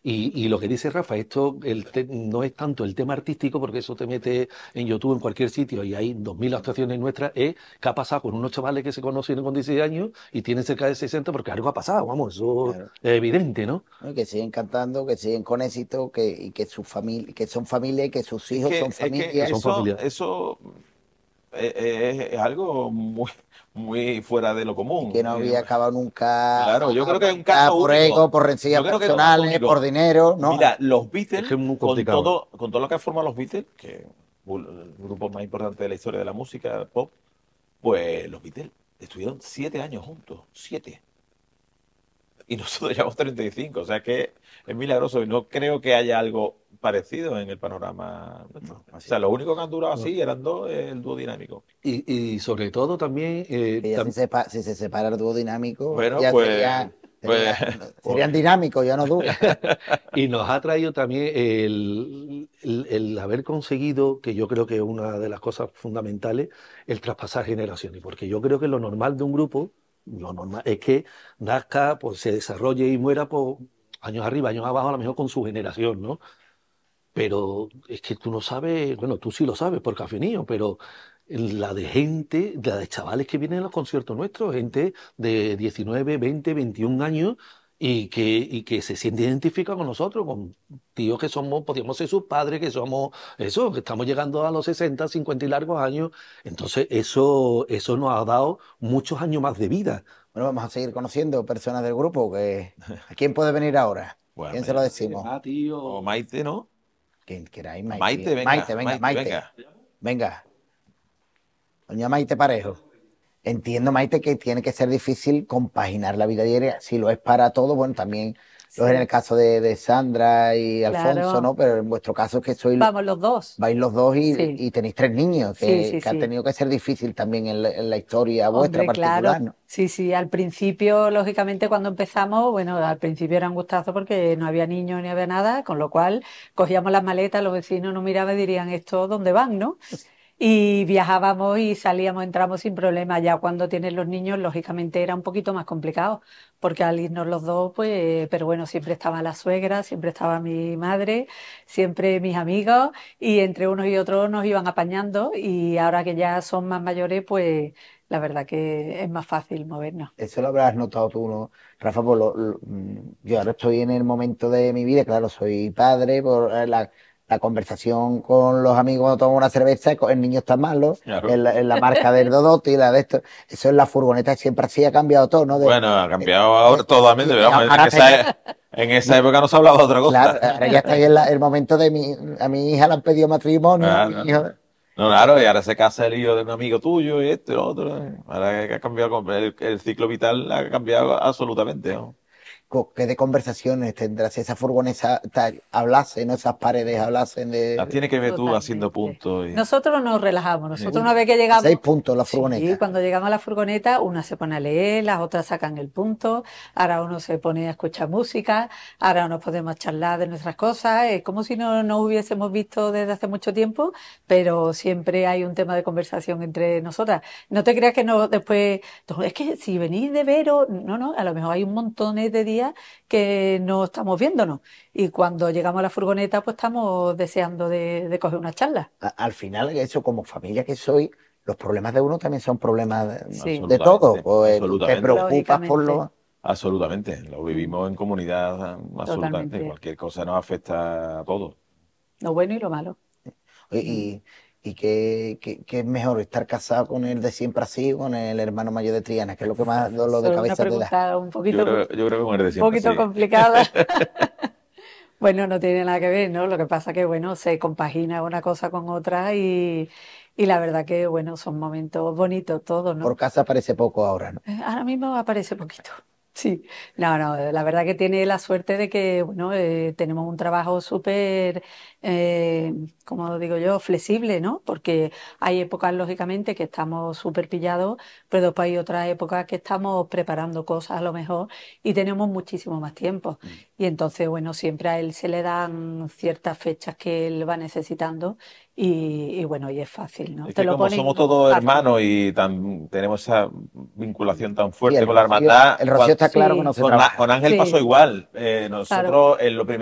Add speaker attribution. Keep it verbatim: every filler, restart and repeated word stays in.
Speaker 1: Y, y lo que dice Rafa, esto el te- no es tanto el tema artístico, porque eso te mete en YouTube, en cualquier sitio, y hay dos mil actuaciones nuestras, es qué ha pasado con unos chavales que se conocieron con dieciséis años y tienen cerca de sesenta porque algo ha pasado, vamos, eso
Speaker 2: Claro.
Speaker 1: es evidente, ¿no?
Speaker 2: ¿No? Y que siguen cantando, que siguen con éxito, que, y que su familia, que son familia y que sus
Speaker 3: Es
Speaker 2: hijos son
Speaker 3: que, es que
Speaker 1: Que
Speaker 2: familia,
Speaker 1: son
Speaker 3: eso,
Speaker 1: familiares.
Speaker 3: eso es, es- es algo muy, muy fuera de lo
Speaker 2: y que
Speaker 3: común.
Speaker 2: no
Speaker 3: Eh,
Speaker 2: había acabado nunca
Speaker 3: Claro, yo
Speaker 2: a
Speaker 3: creo que es un
Speaker 2: pelea
Speaker 3: caso
Speaker 2: por
Speaker 3: único.
Speaker 2: ego, por
Speaker 3: Yo
Speaker 2: rencillas
Speaker 3: creo que es un caso
Speaker 2: personales, por
Speaker 3: único.
Speaker 2: dinero, ¿no?
Speaker 3: Mira, los
Speaker 1: Es
Speaker 3: Beatles,
Speaker 1: que es muy
Speaker 3: con
Speaker 1: complicado, ¿eh?
Speaker 3: todo, con todo lo que ha formado los Beatles, que es el grupo más importante de la historia de la música pop, pues los Beatles estuvieron siete años juntos, siete. Y nosotros llevamos treinta y cinco, o sea que es milagroso y no creo que haya algo parecido en el panorama nuestro.
Speaker 2: No,
Speaker 3: O
Speaker 2: así.
Speaker 3: sea, los únicos que han durado
Speaker 1: No.
Speaker 3: así eran dos, el dúo dinámico.
Speaker 1: Y, y sobre todo también, eh,
Speaker 2: Que ya si
Speaker 1: tam-
Speaker 2: se, pa- si se separa el dúo dinámico,
Speaker 3: Bueno,
Speaker 2: ya
Speaker 3: pues,
Speaker 2: sería,
Speaker 3: pues,
Speaker 2: sería-
Speaker 3: pues,
Speaker 2: serían dinámicos, ya no dúos.
Speaker 1: y nos ha traído también el, el- el haber conseguido, que yo creo que es una de las cosas fundamentales, el traspasar generaciones. Porque yo creo que lo normal de un grupo, lo normal es que nazca, pues se desarrolle y muera por años arriba, años abajo, a lo mejor con su generación, ¿no? Pero es que tú no sabes, bueno, tú sí lo sabes porque has venido, pero la de gente, la de chavales que vienen a los conciertos nuestros, gente de diecinueve veinte veintiún años y que, y que se siente identificada con nosotros, con tíos que somos, podríamos ser sus padres, que somos eso, que estamos llegando a los sesenta cincuenta y largos años. Entonces, eso, eso nos ha dado muchos años más de vida.
Speaker 2: Bueno, vamos a seguir conociendo personas del grupo. Que, ¿a quién puede venir ahora?
Speaker 3: bueno,
Speaker 2: ¿Quién se lo
Speaker 3: ya.
Speaker 2: decimos?
Speaker 1: Ah, tío.
Speaker 3: O Maite, ¿no?
Speaker 2: Quien queráis, Maite.
Speaker 3: Maite, venga,
Speaker 2: Maite, venga,
Speaker 3: Maite,
Speaker 2: Maite.
Speaker 3: venga.
Speaker 2: Venga, doña Maite Parejo. Entiendo, Maite, que tiene que ser difícil compaginar la vida diaria. Si lo es para todos, bueno, también lo es en el
Speaker 4: Sí,
Speaker 2: caso de, de Sandra y Alfonso,
Speaker 4: claro.
Speaker 2: ¿no? Pero en vuestro caso es que sois,
Speaker 4: Vamos los dos.
Speaker 2: vais los dos y,
Speaker 4: Sí,
Speaker 2: y tenéis tres niños,
Speaker 4: sí,
Speaker 2: que,
Speaker 4: sí,
Speaker 2: que ha
Speaker 4: sí.
Speaker 2: tenido que ser difícil también en la, en la historia vuestra
Speaker 4: Hombre,
Speaker 2: particular,
Speaker 4: claro.
Speaker 2: ¿no?
Speaker 4: Sí, sí. Al principio, lógicamente, cuando empezamos, bueno, al principio era un gustazo porque no había niños ni había nada, con lo cual cogíamos las maletas, los vecinos nos miraban y dirían, ¿esto dónde van, no? Y viajábamos y salíamos, entramos sin problema. Ya cuando tienes los niños, lógicamente era un poquito más complicado, porque al irnos los dos, pues, pero bueno, siempre estaba la suegra, siempre estaba mi madre, siempre mis amigos, y entre unos y otros nos iban apañando, y ahora que ya son más mayores, pues la verdad que es más fácil movernos.
Speaker 2: Eso lo habrás notado tú, ¿no? Rafa, pues lo- lo- mm, yo ahora estoy en el momento de mi vida, claro, soy padre, por eh, la, la conversación con los amigos cuando tomo una cerveza, con- el niño está malo,
Speaker 3: Claro.
Speaker 2: en la, en la marca del Dodote y la de esto, eso en la furgoneta siempre así ha cambiado todo, ¿no? De,
Speaker 3: Bueno, ha
Speaker 2: eh,
Speaker 3: cambiado ahora
Speaker 2: eh,
Speaker 3: totalmente,
Speaker 2: y- y
Speaker 3: pero vamos, en
Speaker 2: ahora
Speaker 3: esa,
Speaker 2: estáis,
Speaker 3: e- en esa época no se hablaba de otra
Speaker 2: claro,
Speaker 3: cosa.
Speaker 2: ahora ya estáis en la- el momento de mi, a mi hija le han pedido matrimonio, a mi
Speaker 3: Claro.
Speaker 2: hijo,
Speaker 3: No, claro, y ahora se casa el hijo de un amigo tuyo y esto y lo otro. ¿Eh? Ahora que ha cambiado, el, el ciclo vital ha cambiado absolutamente, ¿no?
Speaker 2: co- ¿qué de conversaciones tendrás? Si esa furgoneta ta- hablase, ¿no? Esas paredes hablasen
Speaker 3: La
Speaker 2: de
Speaker 3: tienes que ver tú haciendo
Speaker 4: Totalmente.
Speaker 3: puntos. Y...
Speaker 4: Nosotros nos relajamos. Nosotros
Speaker 3: Uy,
Speaker 4: una vez que
Speaker 2: a seis
Speaker 4: llegamos,
Speaker 2: puntos la
Speaker 4: sí,
Speaker 2: furgoneta.
Speaker 4: cuando llegamos a la furgoneta, una se pone a leer, las otras sacan el punto, ahora uno se pone a escuchar música, ahora nos podemos charlar de nuestras cosas. Es como si no nos hubiésemos visto desde hace mucho tiempo, pero siempre hay un tema de conversación entre nosotras. No te creas que no después, no, es que si venís de veros, no, no, a lo mejor hay un montón de días que no estamos viéndonos. Y cuando llegamos a la furgoneta, pues estamos deseando de, de coger una charla.
Speaker 2: A- al final, eso como familia que soy, los problemas de uno también son problemas de,
Speaker 4: Sí,
Speaker 2: de todo.
Speaker 3: Absolutamente,
Speaker 2: Pues te
Speaker 3: absolutamente.
Speaker 2: preocupas por
Speaker 4: lógicamente,
Speaker 2: lo...
Speaker 3: Absolutamente. Lo vivimos en comunidad, absolutamente.
Speaker 4: totalmente.
Speaker 3: Cualquier cosa nos afecta a todos.
Speaker 4: Lo bueno y lo malo. Mm.
Speaker 2: Y, y que, que- que es mejor estar casado con el de siempre así o con el hermano mayor de Triana, que es lo que más dolor de
Speaker 4: Eso es una
Speaker 2: cabeza te da.
Speaker 4: pregunta un
Speaker 3: Yo
Speaker 4: poquito,
Speaker 3: creo, yo creo que con el de
Speaker 4: un
Speaker 3: siempre,
Speaker 4: poquito
Speaker 3: sí.
Speaker 4: complicada. Bueno, no tiene nada que ver, ¿no? Lo que pasa que, bueno, se compagina una cosa con otra y, y la verdad que, bueno, son momentos bonitos todos,
Speaker 2: Por
Speaker 4: ¿no?
Speaker 2: casa parece poco ahora, ¿no?
Speaker 4: Eh, Ahora mismo aparece poquito. Sí, no, no, la verdad que tiene la suerte de que, bueno, eh, tenemos un trabajo súper, eh, como digo yo, flexible, ¿no? Porque hay épocas, lógicamente, que estamos súper pillados, pero después hay otras épocas que estamos preparando cosas a lo mejor y tenemos muchísimo más tiempo. Y entonces, bueno, siempre a él se le dan ciertas fechas que él va necesitando y, y bueno, y es fácil, ¿no?
Speaker 3: Es
Speaker 4: Te
Speaker 3: que
Speaker 4: lo
Speaker 3: como
Speaker 4: ponen
Speaker 3: somos todos
Speaker 4: fácil.
Speaker 3: hermanos y tan, tenemos esa vinculación tan
Speaker 2: Sí,
Speaker 3: fuerte
Speaker 2: el
Speaker 3: con la
Speaker 2: Rocío,
Speaker 3: hermandad,
Speaker 2: el Rocío
Speaker 3: cuan-
Speaker 2: está claro que no
Speaker 4: Sí,
Speaker 2: se
Speaker 3: con,
Speaker 2: trabaja.
Speaker 3: con Ángel pasó
Speaker 4: sí,
Speaker 3: igual. Eh,
Speaker 4: claro.
Speaker 3: nosotros, en lo primero